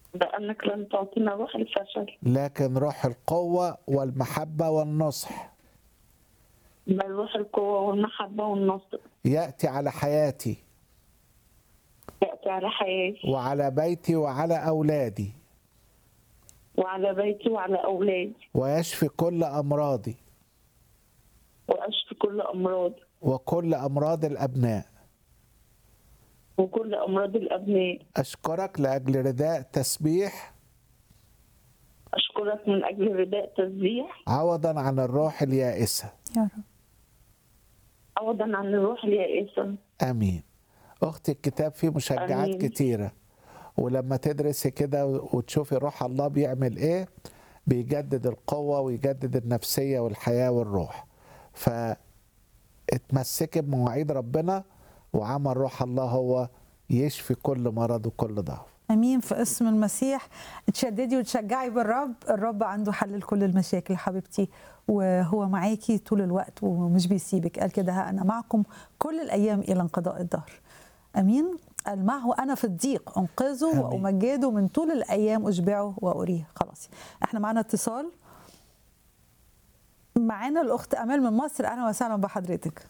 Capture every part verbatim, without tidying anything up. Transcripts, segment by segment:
لأنك لن تعطينا روح الفشل، لكن روح القوة والمحبة والنصح بل روح القوة والمحبة والنصر يأتي على حياتي يأتي على حياتي وعلى بيتي وعلى أولادي، وعلى بيتي وعلى أولادي، ويشفي كل أمراضي وأشفي كل أمراضي وكل أمراض الأبناء. وكل أمراض الأبناء. أشكرك لأجل رداء تسبيح أشكرك من أجل رداء تسبيح عوضا عن الروح اليائسة. يا رب. عوضا عن الروح اليائسة. امين. اختي الكتاب فيه مشجعات آمين. كتيره، ولما تدرسي كده وتشوفي روح الله بيعمل ايه، بيجدد القوه ويجدد النفسيه والحياه والروح. فاتمسكي بمواعيد ربنا، وعمل روح الله هو يشفي كل مرض وكل ضعف. امين في اسم المسيح. تشددي وتشجعي بالرب، الرب عنده حل لكل المشاكل يا حبيبتي، وهو معاكي طول الوقت ومش بيسيبك. قال كده: ها انا معكم كل الايام الى انقضاء الدهر. امين. قال: معه انا في الضيق انقذه آمين. وامجده، من طول الايام اشبعه واريه. خلاص، احنا معانا اتصال. معانا الاخت امال من مصر. اهلا وسهلا بحضرتك.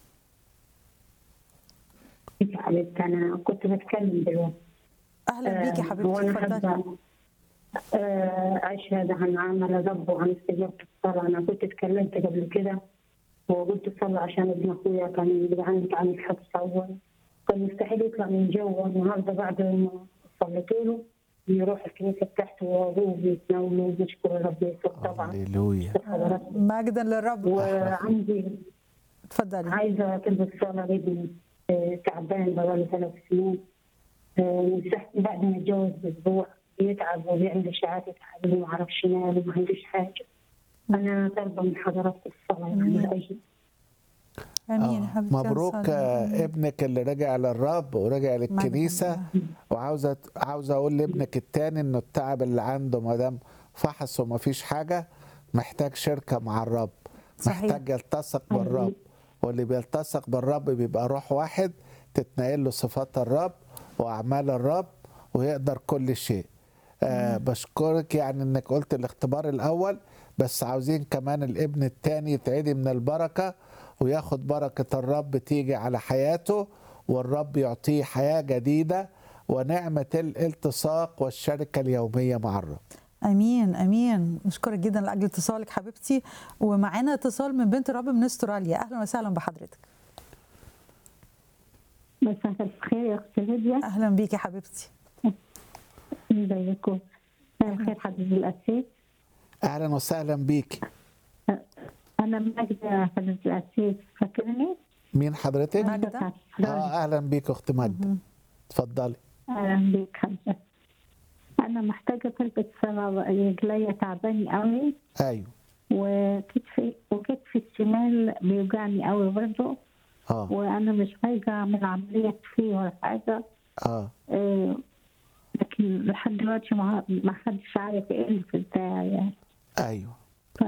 يا حبيبتي أنا كنت بتكلم دلوقتي. اهلا بيكي هو حبيبتي، أنا اتفضلي. حابة آه، أشهد عن عمل الرب وعن استجابة الصلاة. أنا كنت اتكلمت قبل كده وقلت صلى عشان ابن أخويا كان بيعاني عن الحبس أول، كان مستحيل يطلع من جوه. النهارده بعد ما صليت له يروح الكنيسة بتاعته وأبوه بيتناولوا وبيشكر الرب يسوع طبعا. هللويا. مجدا للرب. وعندي اتفضلي. عايزة تلبس صلاة لابني آه، تعبان بقاله ثلاث سنين. آه، من ساعة بعد ما اتجوز بأسبوع بيتعب وبيعمل إشاعات يتعب وما عرفش ينام وما عندوش حاجة. أنا طالبة من حضرات الصلاة يعني لأجل. امين يا حبيبتي. مبروك هنصلي. آه، آمين. ابنك اللي رجع للرب ورجع للكنيسه. وعاوزه عاوزه اقول لابنك التاني انه التعب اللي عنده ما دام فحص وما فيش حاجه، محتاج شركه مع الرب، صحيح. محتاج يلتصق بالرب. واللي بيلتصق بالرب بيبقى روح واحد، تتنقل له صفات الرب واعمال الرب ويقدر كل شيء. آه بشكرك يعني انك قلت الاختبار الاول، بس عاوزين كمان الابن التاني يتعدي من البركه وياخد بركه الرب تيجي على حياته، والرب يعطيه حياه جديده ونعمه الالتصاق والشركه اليوميه مع الرب. امين امين. نشكرك جدا لاجل اتصالك حبيبتي. ومعانا اتصال من بنت الرب من استراليا. اهلا وسهلا بحضرتك. مساء الخير يا أختي ليديا. اهلا بيكي حبيبتي. ازيكم؟ مساء الخير حبيبي الأسيس. اهلا وسهلا بيك. أنا ماجدة حبيبة الأسيس، فاكرني؟ مين حضرتك؟ ماجدة. اه اهلا بيك اخت ماجدة، اتفضلي. أهلا بيك حبيبتي. أنا محتاجة تلبس صلاة، رجليا تعباني قوي ايوه. وكتفي وكتفي الشمال بيوجعني قوي برضه. اه وأنا مش عايزة أعمل عملية فيه ولا حاجة. اه آه، لكن لحد دلوقتي ما ما حدش عارف ايه اللي في البتاع يعني. ايوه. ف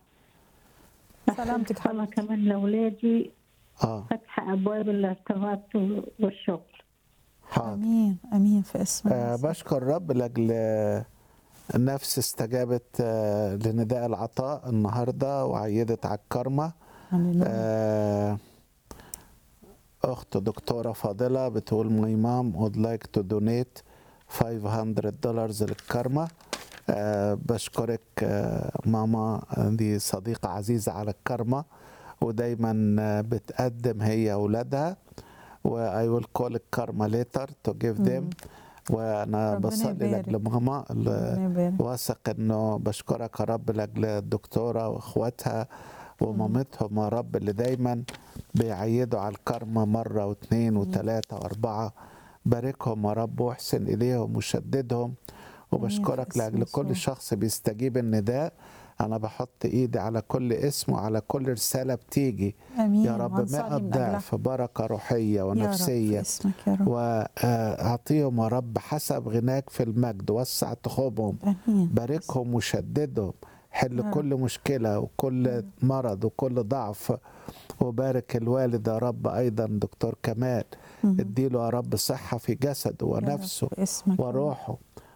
سلامتك صلاة كمان لأولادي، اه فتح أبواب الارتباط والشغل. حاضر. امين امين في اسم آه المسيح. بشكر الرب لاجل آه، النفس استجابت آه لنداء العطاء النهارده وعيدت على الكرمة. هللويا. آه اخت دكتوره فاضله بتقول my mom would like to donate five hundred dollars للكرمة. آه بشكرك آه ماما، دي صديقه عزيزه على الكرمة ودايما آه بتقدم هي اولادها. و I will call الكرمة later to give them. وانا ربنا بصلي يبارك. لاجل ماما، ربنا يبارك. واثق انه بشكرك يا رب لاجل الدكتوره واخواتها ومامتهم يا رب اللي دايما بيعيدوا على الكرمة مرة واثنين وثلاثة واربعة. باركهم يا رب واحسن اليهم وشددهم. وبشكرك اسم لاجل كل يسوع. شخص بيستجيب النداء. انا بحط ايدي على كل اسم وعلى كل رسالة بتيجي امين. يا رب وهنصلي مئة من أجلها. ضعف بركة روحية يا رب ونفسية. في اسمك يا رب. واعطيهم يا رب حسب غناك في المجد، وسع تخوبهم، امين. باركهم وشددهم، حل يا كل مشكلة وكل مرض وكل ضعف. وبارك الوالد يا رب أيضا دكتور كمال، اديله يا رب صحة في جسده يا رب ونفسه في اسمك يا رب. وروحه.